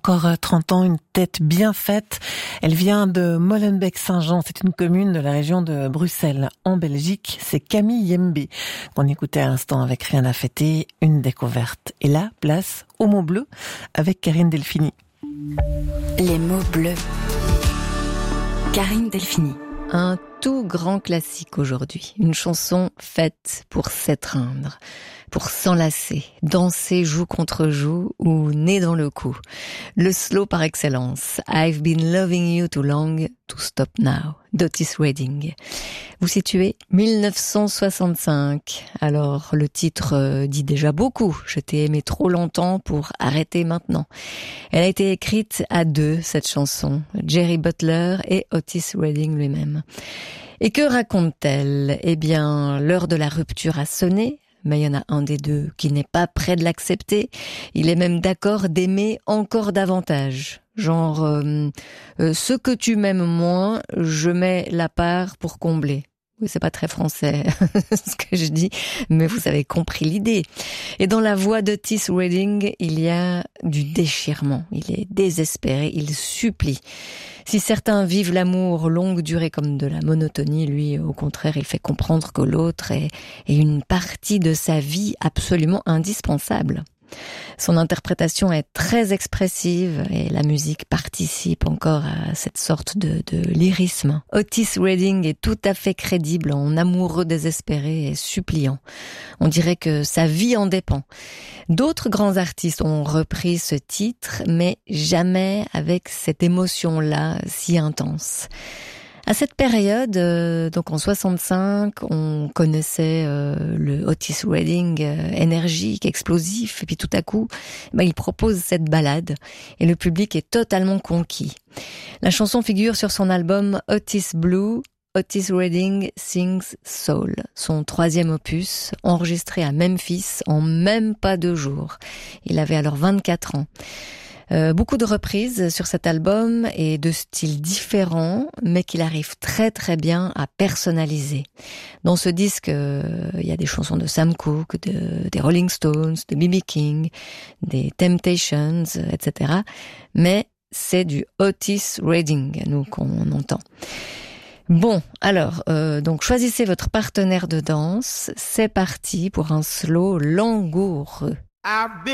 encore 30 ans, une tête bien faite. Elle vient de Molenbeek-Saint-Jean, c'est une commune de la région de Bruxelles, en Belgique. C'est Camille Yembe qu'on écoutait à l'instant avec Rien à fêter, une découverte. Et là, place aux mots bleus avec Karine Delphini. Les mots bleus. Karine Delphini. Un tout grand classique aujourd'hui, une chanson faite pour s'étreindre, pour s'enlacer, danser joue contre joue ou nez dans le cou. Le slow par excellence, I've been loving you too long to stop now, d'Otis Redding. Vous situez 1965, alors le titre dit déjà beaucoup, je t'ai aimé trop longtemps pour arrêter maintenant. Elle a été écrite à deux, cette chanson, Jerry Butler et Otis Redding lui-même. Et que raconte-t-elle ? Eh bien, l'heure de la rupture a sonné, mais il y en a un des deux qui n'est pas prêt de l'accepter. Il est même d'accord d'aimer encore davantage. Genre, ce que tu m'aimes moins, je mets la part pour combler. Oui, c'est pas très français ce que je dis, mais vous avez compris l'idée. Et dans la voix d'Otis Redding, il y a du déchirement. Il est désespéré, il supplie. Si certains vivent l'amour longue durée comme de la monotonie, lui, au contraire, il fait comprendre que l'autre est une partie de sa vie absolument indispensable. Son interprétation est très expressive et la musique participe encore à cette sorte de lyrisme. Otis Redding est tout à fait crédible en amoureux désespéré et suppliant. On dirait que sa vie en dépend. D'autres grands artistes ont repris ce titre, mais jamais avec cette émotion-là si intense. À cette période, donc en 65, on connaissait le Otis Redding énergique, explosif, et puis tout à coup, il propose cette ballade, et le public est totalement conquis. La chanson figure sur son album Otis Blue, Otis Redding Sings Soul, son 3e opus, enregistré à Memphis en même pas 2 jours. Il avait alors 24 ans. Beaucoup de reprises sur cet album et de styles différents, mais qu'il arrive très très bien à personnaliser. Dans ce disque, il y a des chansons de Sam Cooke, des Rolling Stones, de B.B. King, des Temptations, etc. Mais c'est du Otis Redding, nous, qu'on entend. Bon, alors, donc choisissez votre partenaire de danse. C'est parti pour un slow langoureux.